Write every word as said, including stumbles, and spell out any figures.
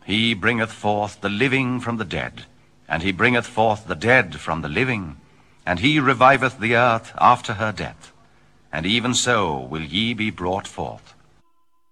He bringeth forth the living from the dead, and he bringeth forth the dead from the living, and he reviveth the earth after her death. And even so will ye be brought forth.